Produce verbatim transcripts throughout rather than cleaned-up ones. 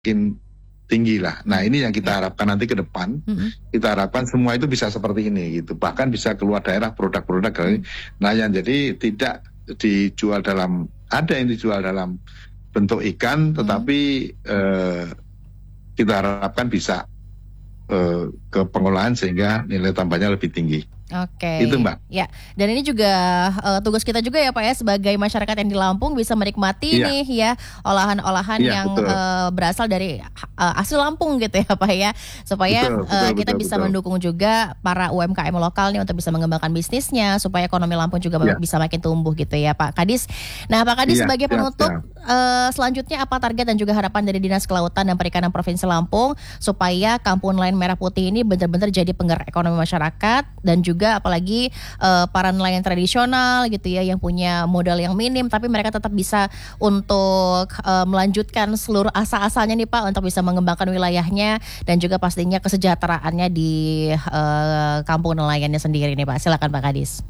semakin tinggi lah. Nah ini yang kita harapkan nanti ke depan. Mm-hmm. Kita harapkan semua itu bisa seperti ini gitu. Bahkan bisa keluar daerah produk-produk dari nelayan. Jadi tidak dijual dalam, ada yang dijual dalam bentuk ikan, tetapi mm-hmm. eh, kita harapkan bisa eh, ke pengolahan sehingga nilai tambahnya lebih tinggi. Oke, okay. Itu Mbak. Ya, dan ini juga uh, tugas kita juga ya Pak ya sebagai masyarakat yang di Lampung bisa menikmati ya. nih ya olahan-olahan ya, yang uh, berasal dari uh, asli Lampung gitu ya Pak ya, supaya betul, betul, uh, kita betul, bisa betul. mendukung juga para U M K M lokal nih untuk bisa mengembangkan bisnisnya supaya ekonomi Lampung juga ya. bisa makin tumbuh gitu ya Pak Kadis. Nah Pak Kadis ya, sebagai penutup ya, ya. Uh, selanjutnya apa target dan juga harapan dari Dinas Kelautan dan Perikanan Provinsi Lampung supaya Kampung Nelayan Merah Putih ini benar-benar jadi penggerak ekonomi masyarakat dan juga juga apalagi uh, para nelayan tradisional gitu ya yang punya modal yang minim tapi mereka tetap bisa untuk uh, melanjutkan seluruh asa-asalnya nih Pak untuk bisa mengembangkan wilayahnya dan juga pastinya kesejahteraannya di uh, kampung nelayannya sendiri nih Pak. Silakan Pak Kadis.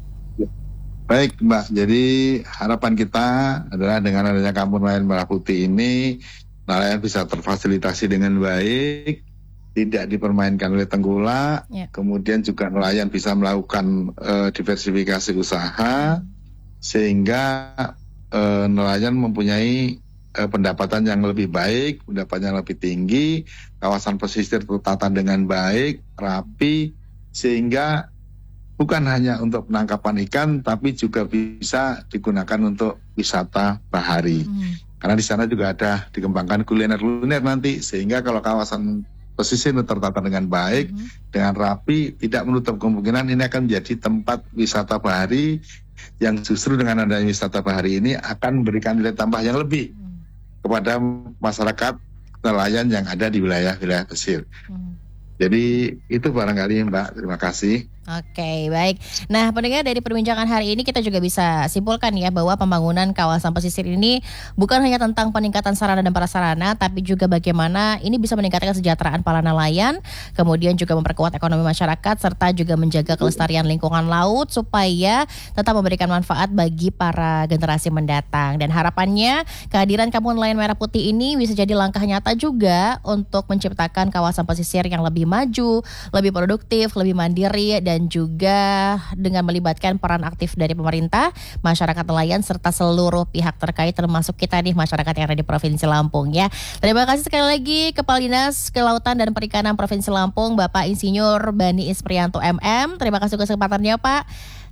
Baik Mbak, jadi harapan kita adalah dengan adanya Kampung Nelayan Merah Putih ini nelayan bisa terfasilitasi dengan baik, tidak dipermainkan oleh tengkulak, ya. Kemudian juga nelayan bisa melakukan uh, diversifikasi usaha, sehingga uh, nelayan mempunyai uh, pendapatan yang lebih baik, pendapatan yang lebih tinggi, kawasan pesisir tertata dengan baik, rapi, sehingga bukan hanya untuk penangkapan ikan, tapi juga bisa digunakan untuk wisata bahari. Hmm. Karena di sana juga ada dikembangkan kuliner-kuliner nanti, sehingga kalau kawasan pesisir tertata dengan baik, mm-hmm. dengan rapi, tidak menutup kemungkinan ini akan menjadi tempat wisata bahari yang justru dengan adanya wisata bahari ini akan memberikan nilai tambah yang lebih mm. kepada masyarakat nelayan yang ada di wilayah-wilayah pesisir. Mm. Jadi itu barangkali Mbak, terima kasih. Oke, baik. Nah, pendengar dari perbincangan hari ini kita juga bisa simpulkan ya bahwa pembangunan kawasan pesisir ini bukan hanya tentang peningkatan sarana dan prasarana, tapi juga bagaimana ini bisa meningkatkan kesejahteraan para nelayan, kemudian juga memperkuat ekonomi masyarakat, serta juga menjaga kelestarian lingkungan laut supaya tetap memberikan manfaat bagi para generasi mendatang. Dan harapannya kehadiran Kampung Nelayan Merah Putih ini bisa jadi langkah nyata juga untuk menciptakan kawasan pesisir yang lebih maju, lebih produktif, lebih mandiri, dan dan juga dengan melibatkan peran aktif dari pemerintah, masyarakat nelayan, serta seluruh pihak terkait termasuk kita nih masyarakat yang ada di Provinsi Lampung ya. Terima kasih sekali lagi Kepala Dinas Kelautan dan Perikanan Provinsi Lampung Bapak Insinyur Bani Isprianto M M. Terima kasih kesempatannya Pak.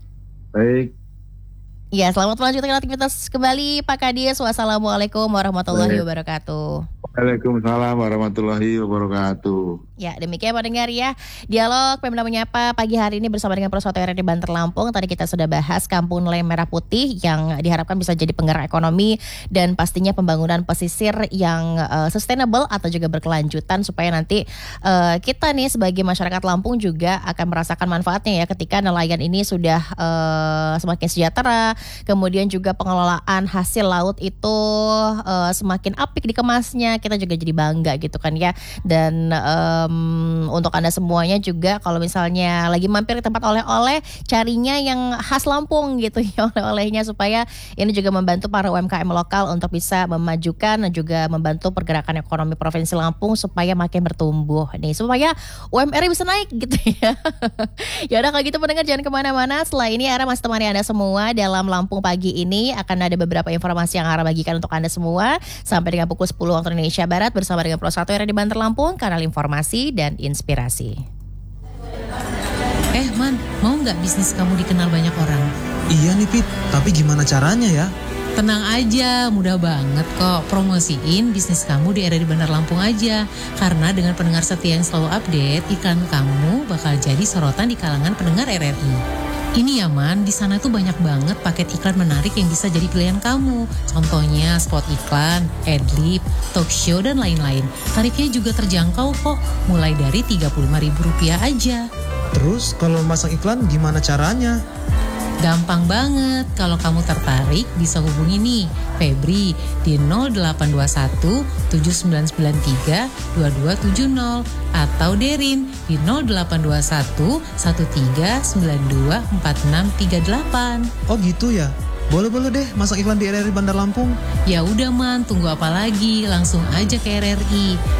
Baik. Ya, selamat melanjutkan aktivitas kembali Pak Kadis. Wassalamualaikum warahmatullahi Baik. wabarakatuh. Waalaikumsalam warahmatullahi wabarakatuh. Ya, demikian pendengar ya. Dialog Pemda Menyapa pagi hari ini bersama dengan Persatuan R R D Banter Lampung. Tadi kita sudah bahas Kampung Nelayan Merah Putih yang diharapkan bisa jadi penggerak ekonomi dan pastinya pembangunan pesisir yang uh, sustainable atau juga berkelanjutan supaya nanti uh, kita nih sebagai masyarakat Lampung juga akan merasakan manfaatnya ya ketika nelayan ini sudah uh, semakin sejahtera. Kemudian juga pengelolaan hasil laut itu uh, semakin apik dikemasnya, kita juga jadi bangga gitu kan ya. Dan um, untuk Anda semuanya juga kalau misalnya lagi mampir ke tempat oleh-oleh, carinya yang khas Lampung gitu ya oleh-olehnya, supaya ini juga membantu para U M K M lokal untuk bisa memajukan dan juga membantu pergerakan ekonomi Provinsi Lampung supaya makin bertumbuh nih, supaya U M R bisa naik gitu ya. Ya udah kalau gitu pendengar jangan kemana-mana. Setelah ini Ara masih temani Anda semua dalam Lampung pagi ini, akan ada beberapa informasi yang Ara bagikan untuk Anda semua sampai dengan pukul sepuluh waktu Indonesia Barat bersama dengan Pro satu R R D Banter Lampung, kanal informasi dan inspirasi. Eh Man, mau nggak bisnis kamu dikenal banyak orang? Iya nih Pit, tapi gimana caranya ya? Tenang aja, mudah banget kok. Promosiin bisnis kamu di R R D Banter Lampung aja. Karena dengan pendengar setia yang selalu update, iklan kamu bakal jadi sorotan di kalangan pendengar R R I. Ini ya Man, di sana tuh banyak banget paket iklan menarik yang bisa jadi pilihan kamu. Contohnya spot iklan, adlib, talk show, dan lain-lain. Tarifnya juga terjangkau kok, mulai dari tiga puluh lima ribu rupiah aja. Terus kalau masang iklan gimana caranya? Gampang banget, kalau kamu tertarik bisa hubungi nih Febri di nol delapan dua satu tujuh sembilan sembilan tiga dua dua tujuh nol atau Derin di nol delapan dua satu satu tiga sembilan dua empat enam tiga delapan. Oh gitu ya? Boleh-boleh deh masang iklan di R R I Bandar Lampung. Ya udah Man, tunggu apa lagi? Langsung aja ke R R I.